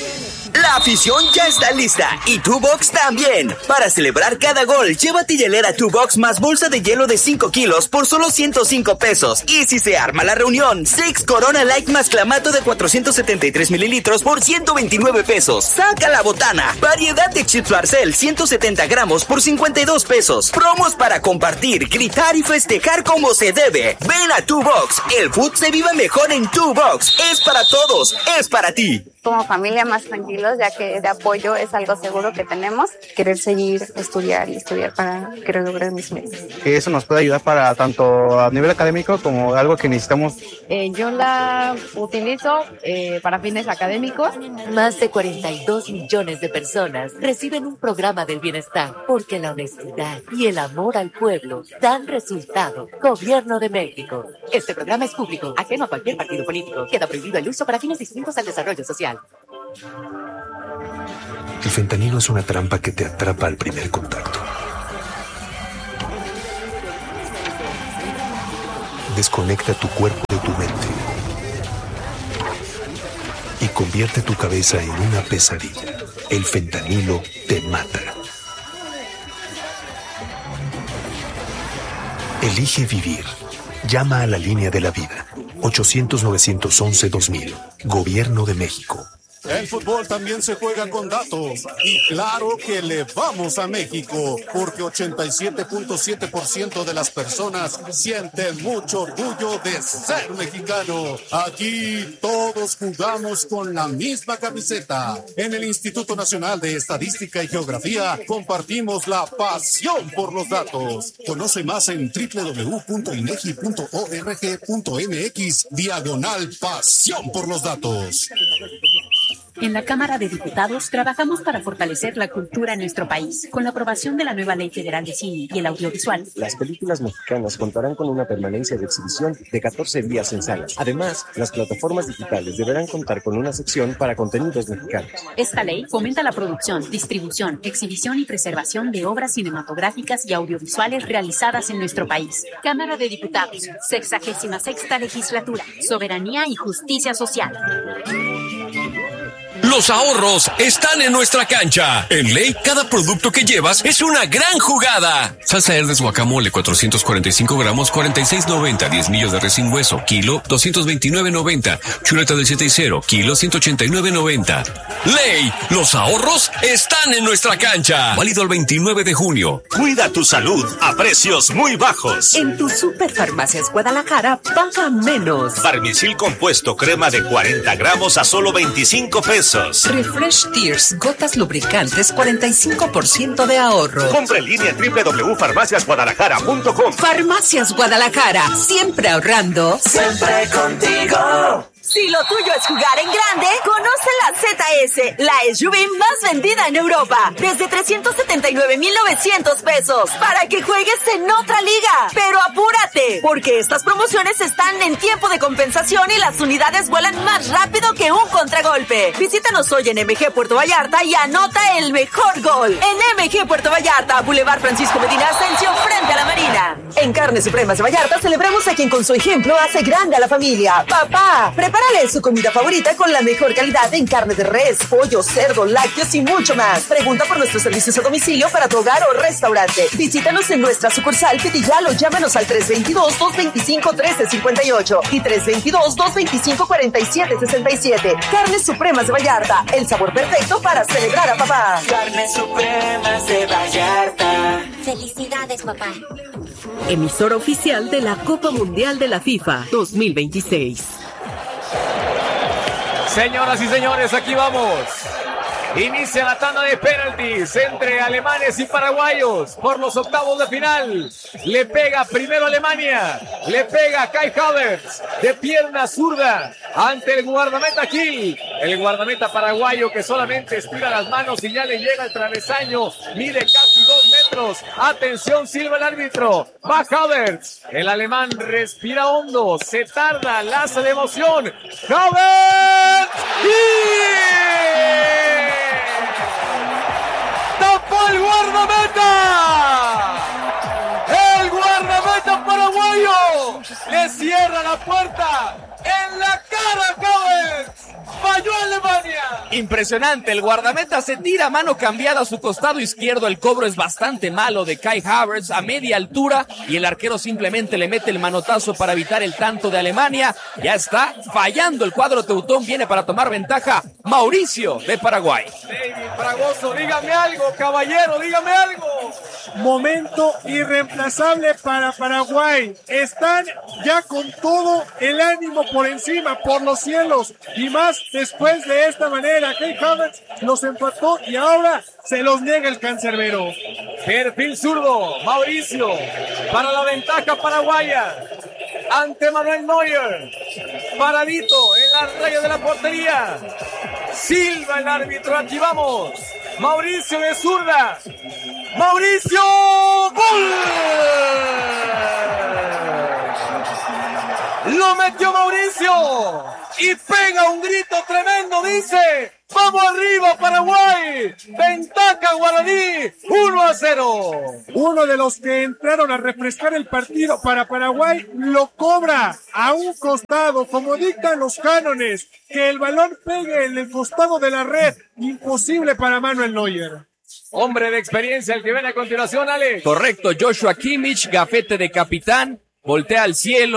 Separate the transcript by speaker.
Speaker 1: La afición ya está lista y tu box también. Para celebrar cada gol, llévate hielera tu box más bolsa de hielo de 5 kilos por solo 105 pesos. Y si se arma la reunión, Six Corona Light más clamato de 473 mililitros por 129 pesos. Saca la botana. Variedad de chips Barcel 170 gramos por 52 pesos. Promos para compartir, gritar y festejar como se debe. Ven a tu box. El food se vive mejor en tu box. Es para todos. Es para ti.
Speaker 2: Como familia más tranquilos, ya que de apoyo es algo seguro que tenemos. Querer seguir, estudiar para querer lograr mis metas.
Speaker 3: Eso nos puede ayudar para tanto a nivel académico como algo que necesitamos.
Speaker 4: Yo la utilizo para fines académicos.
Speaker 5: Más de 42 millones de personas reciben un programa del bienestar porque la honestidad y el amor al pueblo dan resultado. Gobierno de México. Este programa es público, ajeno a cualquier partido político. Queda prohibido el uso para fines distintos al desarrollo social.
Speaker 6: El fentanilo es una trampa que te atrapa al primer contacto. Desconecta tu cuerpo de tu mente y convierte tu cabeza en una pesadilla. El fentanilo te mata. Elige vivir. Llama a la línea de la vida. 800-911-2000. Gobierno de México.
Speaker 7: El fútbol también se juega con datos. Y claro que le vamos a México, porque 87.7% de las personas sienten mucho orgullo de ser mexicano. Aquí todos jugamos con la misma camiseta. En el Instituto Nacional de Estadística y Geografía compartimos la pasión por los datos. Conoce más en www.inegi.org.mx/pasión por los datos.
Speaker 8: En la Cámara de Diputados trabajamos para fortalecer la cultura en nuestro país. Con la aprobación de la nueva Ley Federal de Cine y el Audiovisual,
Speaker 9: las películas mexicanas contarán con una permanencia de exhibición de 14 días en salas. Además, las plataformas digitales deberán contar con una sección para contenidos mexicanos.
Speaker 8: Esta ley fomenta la producción, distribución, exhibición y preservación de obras cinematográficas y audiovisuales realizadas en nuestro país. Cámara de Diputados, 66ª Legislatura, Soberanía y Justicia Social.
Speaker 10: Los ahorros están en nuestra cancha. En Ley, cada producto que llevas es una gran jugada. Salsa Herdes guacamole, 445 gramos, 46.90. 10 millos de res sin hueso, kilo, 229.90. Chuleta del 7 y 0, kilo, 189.90. Ley, los ahorros están en nuestra cancha. Válido el 29 de junio.
Speaker 11: Cuida tu salud a precios muy bajos.
Speaker 5: En tu Superfarmacias Guadalajara, paga menos.
Speaker 11: Barmisil compuesto, crema de 40 gramos a solo 25 pesos.
Speaker 5: Refresh Tears, gotas lubricantes, 45% de ahorro.
Speaker 11: Compra en línea en www.farmaciasguadalajara.com.
Speaker 5: Farmacias Guadalajara, siempre ahorrando.
Speaker 1: Siempre contigo.
Speaker 12: Si lo tuyo es jugar en grande, conoce la ZS, la SUV más vendida en Europa, desde 379,900 pesos, para que juegues en otra liga. Pero apúrate, porque estas promociones están en tiempo de compensación y las unidades vuelan más rápido que un contragolpe. Visítanos hoy en MG Puerto Vallarta y anota el mejor gol. En MG Puerto Vallarta, Boulevard Francisco Medina Ascencio, frente a la Marina. En Carnes Supremas de Vallarta celebramos a quien con su ejemplo hace grande a la familia. Papá, prepárale su comida favorita con la mejor calidad en carne de res, pollo, cerdo, lácteos y mucho más. Pregunta por nuestros servicios a domicilio para tu hogar o restaurante. Visítanos en nuestra sucursal Petillal o llámanos al 322-225-1358 y 322-225-4767. Carnes Supremas de Vallarta, el sabor perfecto para celebrar a papá.
Speaker 1: Carnes Supremas de Vallarta.
Speaker 13: Felicidades, papá.
Speaker 5: Emisora oficial de la Copa Mundial de la FIFA 2026.
Speaker 14: Señoras y señores, aquí vamos. Inicia la tanda de penaltis entre alemanes y paraguayos por los octavos de final. Le pega primero Alemania, le pega Kai Havertz de pierna zurda ante el guardameta Gil. El guardameta paraguayo que solamente estira las manos y ya le llega el travesaño. Mide casi 2 metros. Atención, silba el árbitro. Va Havertz. El alemán respira hondo, se tarda, laza de emoción. Havertz. ¡Tapó el guardameta! ¡El guardameta paraguayo! ¡Le cierra la puerta! ¡En la cara, Havertz! falló Alemania.
Speaker 13: Impresionante, el guardameta se tira a mano cambiada a su costado izquierdo, el cobro es bastante malo de Kai Havertz a media altura y el arquero simplemente le mete el manotazo para evitar el tanto de Alemania. Ya está fallando el cuadro teutón, viene para tomar ventaja Mauricio de Paraguay.
Speaker 14: David Fragoso, dígame algo, caballero, dígame algo.
Speaker 15: Momento irreemplazable para Paraguay. Están ya con todo el ánimo por encima, por los cielos, y más después de esta manera. Kai Havertz los empató y ahora se los niega el cancerbero.
Speaker 14: Perfil zurdo, Mauricio, para la ventaja paraguaya, ante Manuel Neuer, paradito en la raya de la portería. Silva el árbitro, aquí vamos. Mauricio de zurda. Mauricio, ¡gol! Lo metió Mauricio y pega un grito tremendo, dice: ¡vamos arriba Paraguay! ¡Ventaja Guaraní! 1-0.
Speaker 15: Uno de los que entraron a refrescar el partido para Paraguay lo cobra a un costado, como dictan los cánones, que el balón pegue en el costado de la red. Imposible para Manuel Neuer.
Speaker 14: Hombre de experiencia el que viene a continuación, Alex.
Speaker 13: Correcto, Joshua Kimmich, gafete de capitán, voltea al cielo.